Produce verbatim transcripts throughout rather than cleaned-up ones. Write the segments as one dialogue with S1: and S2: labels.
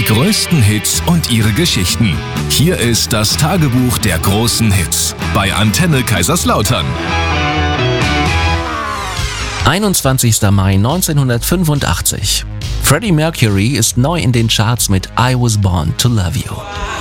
S1: größten Hits und ihre Geschichten. Hier ist das Tagebuch der großen Hits bei Antenne Kaiserslautern.
S2: einundzwanzigster Mai neunzehnhundertfünfundachtzig. Freddie Mercury ist neu in den Charts mit I Was Born to Love You.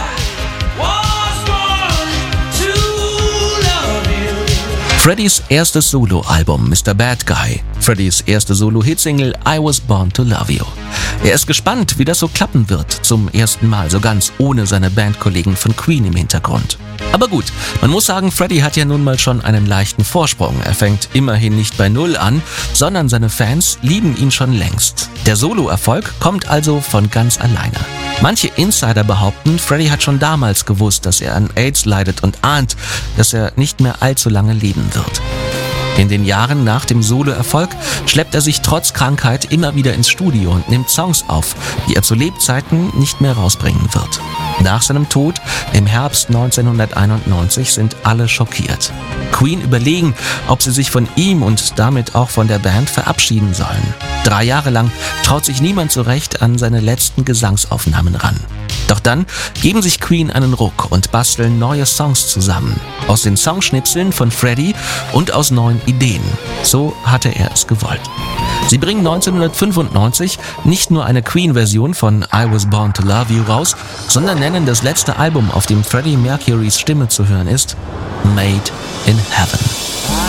S2: Freddies erstes Soloalbum Mister Bad Guy, Freddies erste Solo-Hitsingle I Was Born to Love You. Er ist gespannt, wie das so klappen wird, zum ersten Mal so ganz ohne seine Bandkollegen von Queen im Hintergrund. Aber gut, man muss sagen, Freddie hat ja nun mal schon einen leichten Vorsprung. Er fängt immerhin nicht bei Null an, sondern seine Fans lieben ihn schon längst. Der Solo-Erfolg kommt also von ganz alleine. Manche Insider behaupten, Freddie hat schon damals gewusst, dass er an AIDS leidet und ahnt, dass er nicht mehr allzu lange leben wird. In den Jahren nach dem Solo-Erfolg schleppt er sich trotz Krankheit immer wieder ins Studio und nimmt Songs auf, die er zu Lebzeiten nicht mehr rausbringen wird. Nach seinem Tod im Herbst neunzehnhunderteinundneunzig sind alle schockiert. Queen überlegen, ob sie sich von ihm und damit auch von der Band verabschieden sollen. Drei Jahre lang traut sich niemand so recht an seine letzten Gesangsaufnahmen ran. Doch dann geben sich Queen einen Ruck und basteln neue Songs zusammen. Aus den Songschnipseln von Freddie und aus neuen Ideen. So hatte er es gewollt. Sie bringen neunzehnhundertfünfundneunzig nicht nur eine Queen-Version von I Was Born to Love You raus, sondern nennen das letzte Album, auf dem Freddie Mercurys Stimme zu hören ist, Made in Heaven.